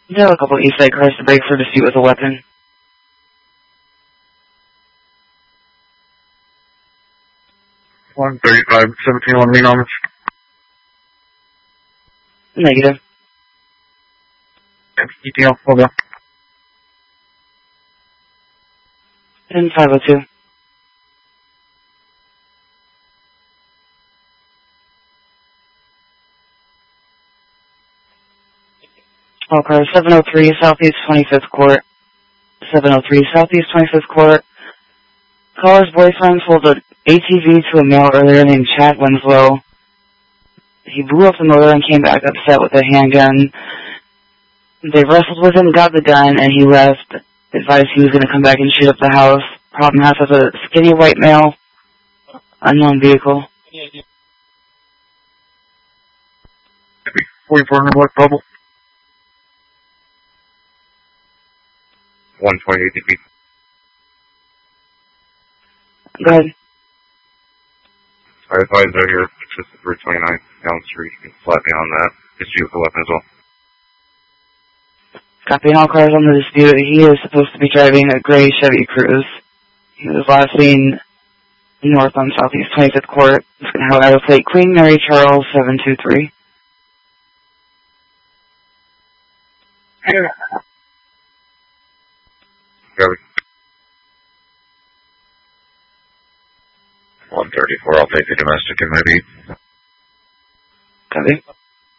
There are a couple East Side cars to break for dispute with a weapon. One 35-17 on main armors. Negative. ETL, hold on. And 502. All cars 703 Southeast 25th Court. 703 Southeast 25th Court. Caller's boyfriend sold an ATV to a male earlier named Chad Winslow. He blew up the motor and came back upset with a handgun. They wrestled with him, got the gun, and he left. Advised he was going to come back and shoot up the house. Problem house was a skinny white male. Unknown vehicle. 44 in Black Bubble. 128 degrees. Go ahead. Sorry, advisor here. Just Route 29 down the street. Flat beyond that. Dispute with the weapon as well. Copying all cars on the dispute. He is supposed to be driving a gray Chevy Cruze. He was last seen north on Southeast 25th Court. It's going to have a plate Queen Mary Charles 723. Copy. 134, I'll take the domestic in my beat. Copy.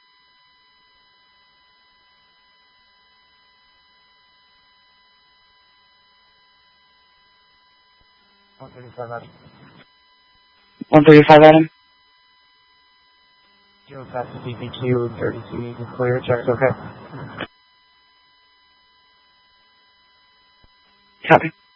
Adam. 135, Adam. Zero past the CPQ, 32, you can clear, checks okay. Copy.